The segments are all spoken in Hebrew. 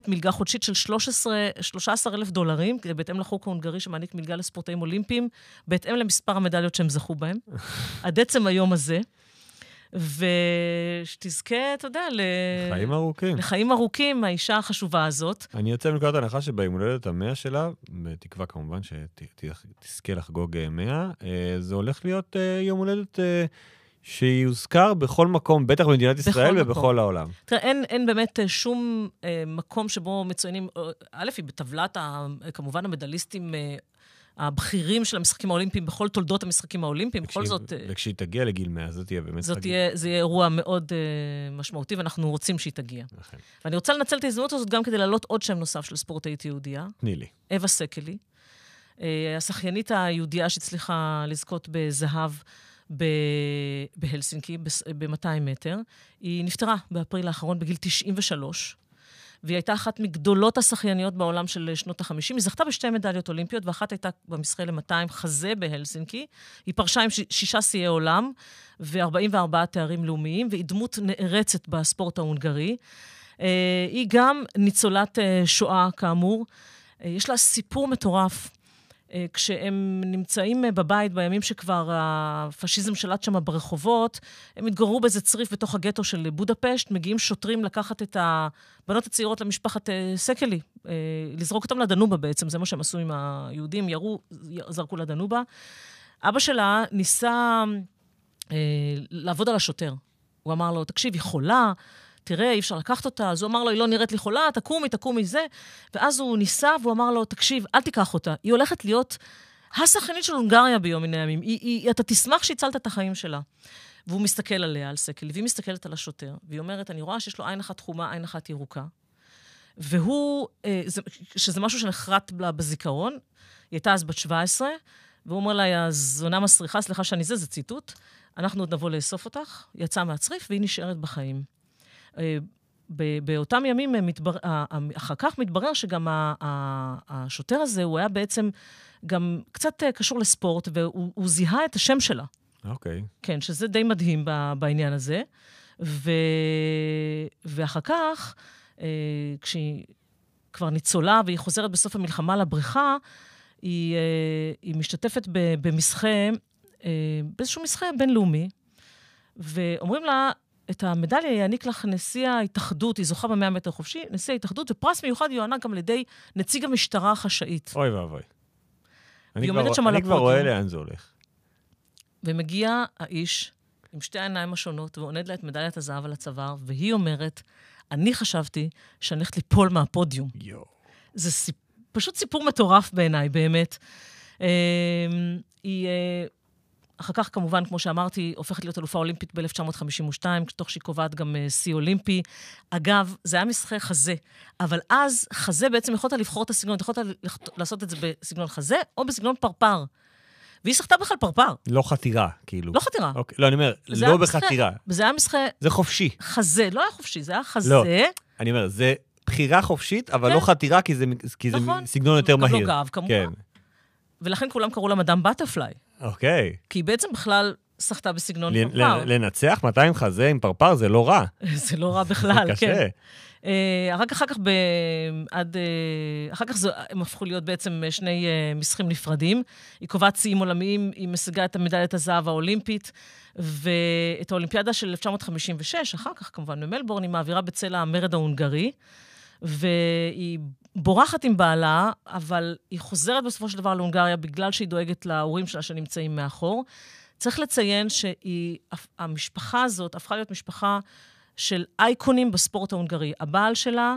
מלגה חודשית של 13,000 דולרים, בהתאם לחוק ההונגרי שמעניק מלגה לספורטאים אולימפיים, בהתאם למספר המדליות שהם זכו בהם, עד עצם היום הזה, ושתזכה, אתה יודע, לחיים ארוכים. לחיים ארוכים, האישה החשובה הזאת. אני יוצא מנקודת הנחה שביום הולדת 100 שלה, בתקווה כמובן שתזכה לחגוג 100, זה הולך להיות יום הולדת שיוזכר בכל מקום, בטח במדינת ישראל ובכל העולם. תראה, אין באמת שום מקום שבו מצוינים, א', היא בטבלת, כמובן המדליסטים הבכירים של המשחקים האולימפיים, בכל תולדות המשחקים האולימפיים, בכל זאת... וכשהיא תגיע לגיל 100, זאת תהיה באמת חגיגה. זה יהיה אירוע מאוד משמעותי, ואנחנו רוצים שהיא תגיע. ואני רוצה לנצל את ההזדמנות הזאת גם כדי להעלות עוד שם נוסף של ספורטאית יהודיה. תני לי. אווה סקלי. השחיינית היהודיה שהצליחה לזכות בזהב בהלסינקי, ב-200 מטר. היא נפטרה באפריל האחרון בגיל 93, והיא הייתה אחת מגדולות השחייניות בעולם של שנות ה-50. היא זכתה בשתי מדליות אולימפיות, ואחת הייתה במשחק ל-200 חזה בהלסינקי. היא פרשה עם 6 שיאי עולם, ו-44 תארים לאומיים, והיא דמות נערצת בספורט ההונגרי. היא גם ניצולת שואה, כאמור. יש לה סיפור מטורף. כשהם נמצאים בבית בימים שכבר הפשיזם שלט שם ברחובות, הם התגוררו באיזה צריף בתוך הגטו של בודפשט, מגיעים שוטרים לקחת את הבנות הצעירות למשפחת סקלי, לזרוק אותם לדנובה בעצם, זה מה שהם עשו עם היהודים, זרקו לדנובה. אבא שלה ניסה לעבוד על השוטר. הוא אמר לו, תקשיב, היא חולה, תראה, אי אפשר לקחת אותה. אז הוא אמר לו, היא לא נראית לי חולה, תקומי זה. ואז הוא ניסה, והוא אמר לו, תקשיב, אל תיקח אותה. היא הולכת להיות השחיינית של הונגריה ביום מן הימים. אתה תשמח שהצלת את החיים שלה. והוא מסתכל עליה, על סקלי, והיא מסתכלת על השוטר, והיא אומרת, אני רואה שיש לו עין אחת חומה, עין אחת ירוקה. והוא, שזה משהו שנחרט בזיכרון, היא הייתה אז בת 17, והוא אומר לה, זונה מסריחה, סליחה שאני זה ציטוט, אנחנו עוד נבוא לאסוף אותך, יצאה מהצריף, והיא נשארת בחיים. באותם ימים, אחר כך מתברר שגם השוטר הזה, הוא היה בעצם גם קצת קשור לספורט, והוא זיהה את השם שלה. אוקיי. כן, שזה די מדהים בעניין הזה. ואחר כך, כשהיא כבר ניצולה, והיא חוזרת בסוף המלחמה לבריכה, היא משתתפת באיזשהו משחק בינלאומי, ואומרים לה, את המדליה יעניק לך נשיא ההתאחדות, היא זוכה ב100 מטר חופשי, נשיא ההתאחדות, ופרס מיוחד יוענק גם על ידי נציג המשטרה החשאית. אוי ואבוי. אני כבר רואה לאן זה הולך. ומגיע האיש עם שתי העיניים השונות, ועונד לה את מדליית הזהב על הצוואר, והיא אומרת, אני חשבתי שאני הולכת ליפול מהפודיום. זה פשוט סיפור מטורף בעיניי, באמת. היא... אחר כך, כמובן, כמו שאמרתי, הופכת להיות אלופה אולימפית ב-1952, תוך שהיא קובעת גם שיא אולימפי. אגב, זה היה משחק חזה, אבל אז חזה בעצם יכולת לבחור את הסגנון, יכולת לעשות את זה בסגנון חזה, או בסגנון פרפר. והיא שחתה בכלל פרפר. לא חתירה, כאילו. לא חתירה. אוקיי. לא, אני אומר, לא בחתירה. וזה היה משחק... זה חופשי. חזה, לא היה חופשי, זה היה חזה. לא, אני אומר, זה בחירה חופשית, אבל לא חתירה, כי זה סגנון יותר מהיר. גם לא גב, כמובן. ולכן כולם קראו לה מדאם בטרפליי. אוקיי. כי היא בעצם בכלל שחתה בסגנון פרפר. לנצח 200 חזה עם פרפר זה לא רע. זה לא רע בכלל, כן. אחר כך הם הפכו להיות בעצם שני משחקים נפרדים. היא קובעת שיאים עולמיים, היא משיגה את המדליית הזהב האולימפית, ואת האולימפיאדה של 1956, אחר כך כמובן במלבורן, היא מעבירה בצל המרד ההונגרי, והיא בורחת עם בעלה, אבל היא חוזרת בסופו של דבר להונגריה, בגלל שהיא דואגת להורים שלה שנמצאים מאחור. צריך לציין שהמשפחה הזאת הפכה להיות משפחה של אייקונים בספורט ההונגרי. הבעל שלה,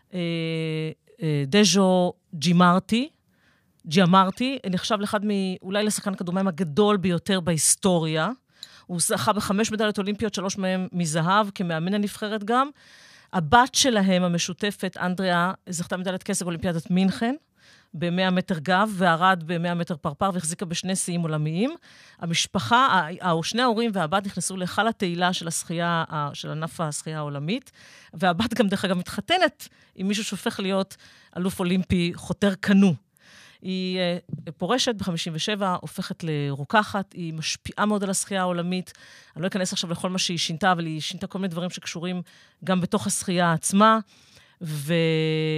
דז'ו ג'יאמרטי, נחשב לאחד אולי לשחקן כדורמים הגדול ביותר בהיסטוריה. הוא זכה ב5 מדליות אולימפיות, 3 מהם מזהב, כמאמן הנבחרת גם. הבת שלהם המשותפת, אנדריאה, זכתה מדליית כסף באולימפיאדת מינכן, ב100 מטר גב, וערד ב100 מטר פרפר, והחזיקה בשני שיאים עולמיים. המשפחה, שני ההורים והבת נכנסו להיכל התהילה של השחייה, של ענף השחייה העולמית, והבת גם דרך אגב מתחתנת עם מישהו שהופך להיות אלוף אולימפי חותר קנו. היא פורשת ב-57, הופכת לרוקחת, היא משפיעה מאוד על השחייה העולמית. אני לא אכנס עכשיו לכל מה שהיא שינתה, אבל היא שינתה כל מיני דברים שקשורים גם בתוך השחייה עצמה,